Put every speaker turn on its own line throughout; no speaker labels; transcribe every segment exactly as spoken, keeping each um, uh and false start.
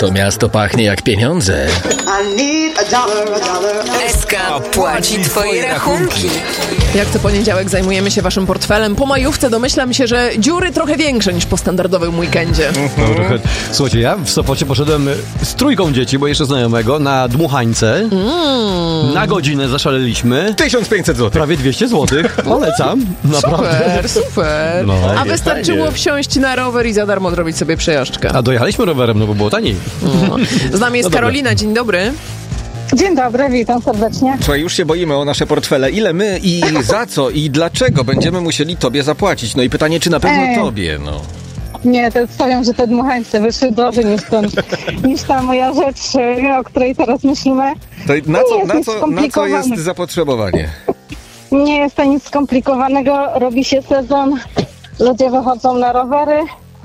To miasto pachnie jak pieniądze.
S K płaci twoje rachunki.
Jak co poniedziałek zajmujemy się waszym portfelem. Po majówce domyślam się, że dziury trochę większe niż po standardowym weekendzie.
No, trochę. Słuchajcie, ja w Sopocie poszedłem z trójką dzieci, bo jeszcze znajomego, na dmuchańce. Mm. Na godzinę zaszaleliśmy.
tysiąc pięćset złotych.
Prawie dwieście złotych. Polecam. Naprawdę.
Super, super.
No,
A
fajnie,
wystarczyło
fajnie.
wsiąść na rower i za darmo zrobić sobie przejażdżkę.
A dojechaliśmy rowerem, no bo było taniej.
No. Z nami jest
No dobra.
Karolina, dzień dobry.
Dzień dobry, witam serdecznie.
Słuchaj, już się boimy o nasze portfele. Ile my i za co i dlaczego będziemy musieli tobie zapłacić? No i pytanie, czy na pewno
Ej.
tobie, no.
Nie, to stawiam, że te dmuchańce wyszły drożej niż, ten, niż ta moja rzecz, e, o której teraz myślimy.
To na
Nie
co,
jest
na
nic
co, na co
skomplikowane.
jest zapotrzebowanie?
Nie jest to nic skomplikowanego, robi się sezon, ludzie wychodzą na rowery,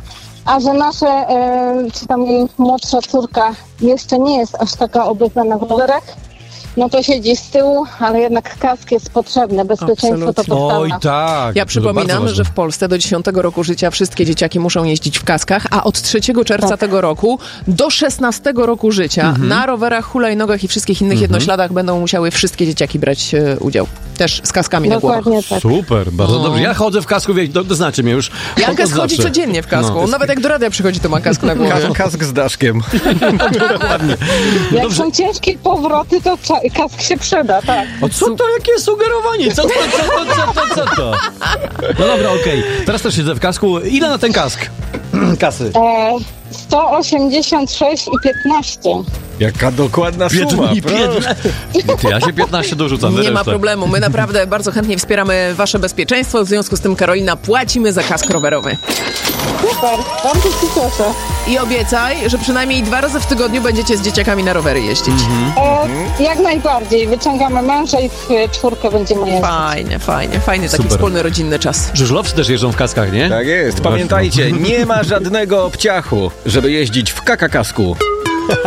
a że nasze, e, czy tam jej młodsza córka jeszcze nie jest aż taka obytna na rowerach, no to siedzi z tyłu, ale jednak kask jest potrzebny, bezpieczeństwo to
Absolutnie.
podstawa.
Oj, tak.
Ja
To
przypominam,
bardzo ważne.
że w Polsce do dziesiątego roku życia wszystkie dzieciaki muszą jeździć w kaskach, a od trzeciego czerwca
Tak.
tego roku do szesnastego roku życia na rowerach, hulajnogach i wszystkich innych jednośladach będą musiały wszystkie dzieciaki brać e, udział. Też z kaskami na głowach.
Dokładnie tak.
Super, bardzo
No.
dobrze. Ja chodzę w kasku, wie, do, doznacie mnie już.
Janka
To
schodzi
znaczy.
codziennie w kasku.
No.
Nawet jak do radia przychodzi, to ma kask na głowie.
Kask, kask z daszkiem.
Dokładnie.
Jak
Dobrze.
są ciężkie powroty, to cza- kask się przyda, tak.
O co to, jakie sugerowanie? Co to, co to, co to, co to? No dobra, okej. Teraz też siedzę w kasku. Ile na ten kask? Kasy.
E, sto osiemdziesiąt sześć i piętnaście.
Jaka dokładna suma.
I piętnaście. Ty, ja się piętnaście dorzucam.
Nie ma
resztę.
problemu. My naprawdę bardzo chętnie wspieramy wasze bezpieczeństwo. W związku z tym, Karolina, płacimy za kask rowerowy.
Super, bardzo się cieszę.
I obiecaj, że przynajmniej dwa razy w tygodniu będziecie z dzieciakami na rowery jeździć.
E, jak najbardziej. Wyciągamy męża i w czwórkę będziemy jeździć.
Fajnie, fajnie, fajny taki
Super.
wspólny rodzinny czas.
Żużlowcy też jeżdżą w kaskach, nie?
Tak jest. Pamiętajcie, nie ma żadnego obciachu, żeby jeździć w kakakasku.